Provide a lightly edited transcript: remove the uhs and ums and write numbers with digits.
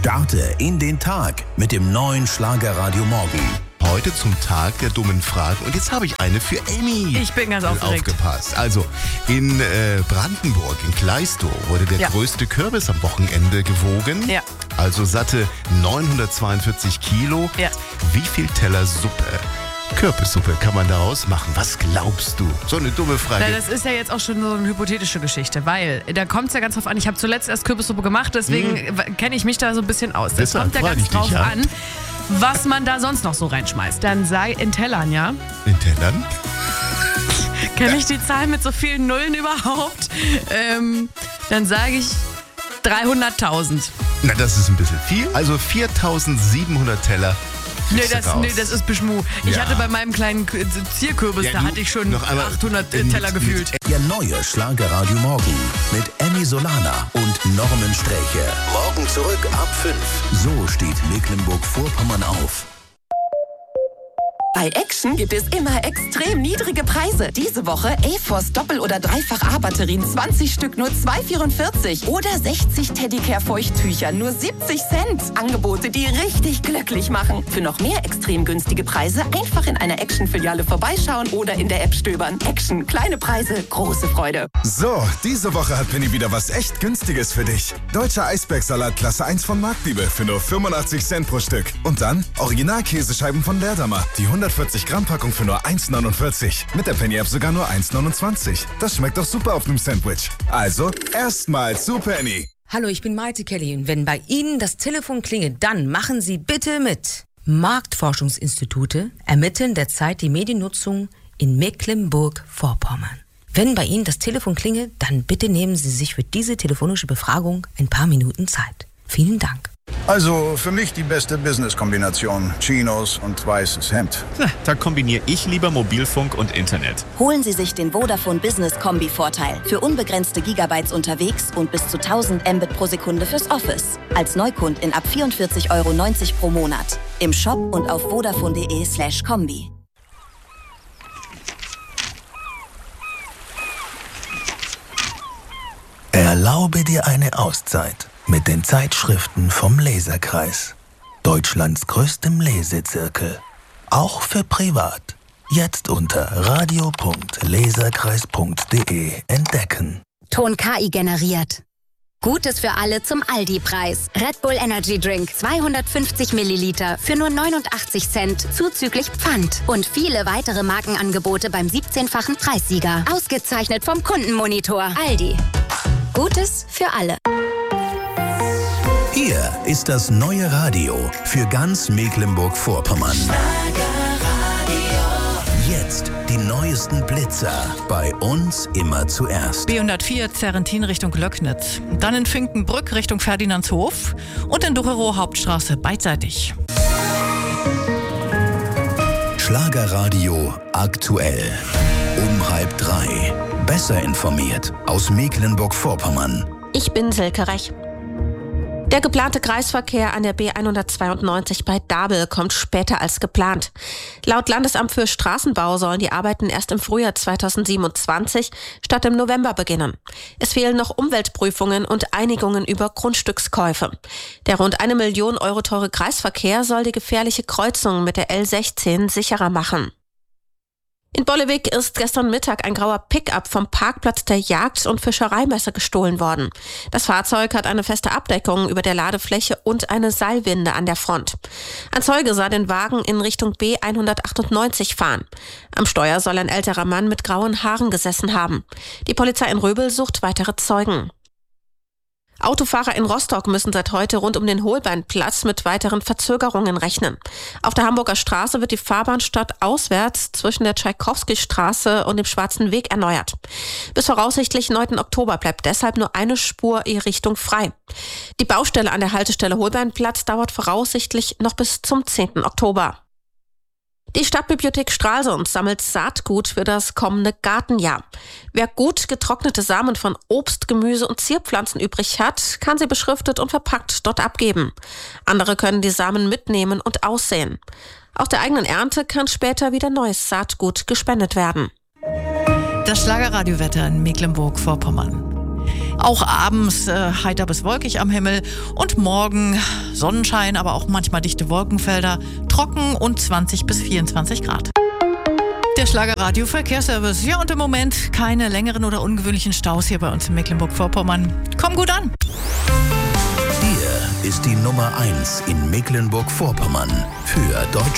Starte in den Tag mit dem neuen Schlagerradio Morgen. Heute zum Tag der dummen Fragen. Und jetzt habe ich eine für Amy. Ich bin ganz aufgeregt. Aufgepasst. Also, in Brandenburg, in Kleistow, wurde der größte Kürbis am Wochenende gewogen. Ja. Also satte 942 Kilo. Ja. Wie viel Teller Suppe? Kürbissuppe kann man daraus machen. Was glaubst du? So eine dumme Frage. Na, das ist ja jetzt auch schon so eine hypothetische Geschichte, weil da kommt es ja ganz drauf an. Ich habe zuletzt erst Kürbissuppe gemacht, deswegen kenne ich mich da so ein bisschen aus. Das kommt ja ganz drauf an, was man da sonst noch so reinschmeißt. Dann sei in Tellern, ja? In Tellern? Kenne ich die Zahl mit so vielen Nullen überhaupt? Dann sage ich 300.000. Na, das ist ein bisschen viel. Also 4.700 Teller. Nee, das ist Beschmu. Ich hatte bei meinem kleinen Zierkürbis, da hatte ich schon noch 800 Teller gefühlt. Der neue Schlagerradio Morgen mit Emmy Solana und Norman Sträche. Morgen zurück ab 5. So steht Mecklenburg-Vorpommern auf. Bei Action gibt es immer extrem niedrige Preise. Diese Woche A-Force Doppel- oder Dreifach-A-Batterien 20 Stück nur 2,44 oder 60 Teddicare-Feuchttücher nur 70 Cent. Angebote, die richtig glücklich machen. Für noch mehr extrem günstige Preise einfach in einer Action-Filiale vorbeischauen oder in der App stöbern. Action, kleine Preise, große Freude. So, diese Woche hat Penny wieder was echt Günstiges für dich. Deutscher Eisbergsalat Klasse 1 von Marktliebe für nur 85 Cent pro Stück. Und dann Original-Käsescheiben von Leerdammer. Die 140 Gramm Packung für nur 1,49. Mit der Penny App sogar nur 1,29. Das schmeckt doch super auf einem Sandwich. Also, erstmal zu Penny. Hallo, ich bin Maite Kelly und wenn bei Ihnen das Telefon klingelt, dann machen Sie bitte mit. Marktforschungsinstitute ermitteln derzeit die Mediennutzung in Mecklenburg-Vorpommern. Wenn bei Ihnen das Telefon klingelt, dann bitte nehmen Sie sich für diese telefonische Befragung ein paar Minuten Zeit. Vielen Dank. Also für mich die beste Business-Kombination. Chinos und weißes Hemd. Da kombiniere ich lieber Mobilfunk und Internet. Holen Sie sich den Vodafone Business Kombi-Vorteil. Für unbegrenzte Gigabytes unterwegs und bis zu 1000 Mbit pro Sekunde fürs Office. Als Neukundin ab 44,90 € pro Monat. Im Shop und auf vodafone.de/kombi. Erlaube dir eine Auszeit mit den Zeitschriften vom Leserkreis. Deutschlands größtem Lesezirkel. Auch für privat. Jetzt unter radio.leserkreis.de entdecken. Ton KI generiert. Gutes für alle zum Aldi-Preis. Red Bull Energy Drink 250 Milliliter für nur 89 Cent zuzüglich Pfand. Und viele weitere Markenangebote beim 17-fachen Preissieger. Ausgezeichnet vom Kundenmonitor. Aldi. Gutes für alle. Hier ist das neue Radio für ganz Mecklenburg-Vorpommern. Jetzt die neuesten Blitzer. Bei uns immer zuerst. B104 Zerrentin Richtung Löcknitz. Dann in Finkenbrück Richtung Ferdinandshof. Und in Ducherow Hauptstraße beidseitig. Schlagerradio aktuell. Um 2:30. Besser informiert aus Mecklenburg-Vorpommern. Ich bin Silke Rech. Der geplante Kreisverkehr an der B192 bei Dabel kommt später als geplant. Laut Landesamt für Straßenbau sollen die Arbeiten erst im Frühjahr 2027 statt im November beginnen. Es fehlen noch Umweltprüfungen und Einigungen über Grundstückskäufe. Der rund 1 Million € teure Kreisverkehr soll die gefährliche Kreuzung mit der L16 sicherer machen. In Bollewig ist gestern Mittag ein grauer Pickup vom Parkplatz der Jagd- und Fischereimesse gestohlen worden. Das Fahrzeug hat eine feste Abdeckung über der Ladefläche und eine Seilwinde an der Front. Ein Zeuge sah den Wagen in Richtung B198 fahren. Am Steuer soll ein älterer Mann mit grauen Haaren gesessen haben. Die Polizei in Röbel sucht weitere Zeugen. Autofahrer in Rostock müssen seit heute rund um den Holbeinplatz mit weiteren Verzögerungen rechnen. Auf der Hamburger Straße wird die Fahrbahn stadtauswärts zwischen der Tschaikowski-Straße und dem Schwarzen Weg erneuert. Bis voraussichtlich 9. Oktober bleibt deshalb nur eine Spur in Richtung frei. Die Baustelle an der Haltestelle Holbeinplatz dauert voraussichtlich noch bis zum 10. Oktober. Die Stadtbibliothek Stralsund sammelt Saatgut für das kommende Gartenjahr. Wer gut getrocknete Samen von Obst, Gemüse und Zierpflanzen übrig hat, kann sie beschriftet und verpackt dort abgeben. Andere können die Samen mitnehmen und aussehen. Aus der eigenen Ernte kann später wieder neues Saatgut gespendet werden. Das Schlagerradiowetter in Mecklenburg-Vorpommern. Auch abends heiter bis wolkig am Himmel und morgen Sonnenschein, aber auch manchmal dichte Wolkenfelder, trocken und 20 bis 24 Grad. Der Schlagerradio Verkehrsservice. Ja, und im Moment keine längeren oder ungewöhnlichen Staus hier bei uns in Mecklenburg-Vorpommern. Komm gut an. Hier ist die Nummer 1 in Mecklenburg-Vorpommern für Deutschland.